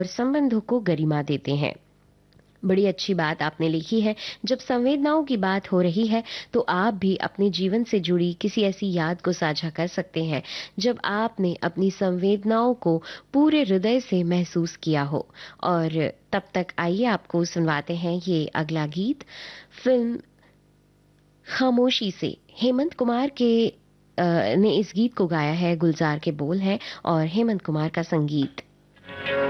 और संबंधों को गरिमा देते हैं। बड़ी अच्छी बात आपने लिखी है। जब संवेदनाओं की बात हो रही है तो आप भी अपने जीवन से जुड़ी किसी ऐसी याद को साझा कर सकते हैं जब आपने अपनी संवेदनाओं को पूरे हृदय से महसूस किया हो। और तब तक आइए आपको सुनवाते हैं ये अगला गीत। फिल्म खामोशी से हेमंत कुमार ने इस गीत को गाया है। गुलजार के बोल हैं और हेमंत कुमार का संगीत।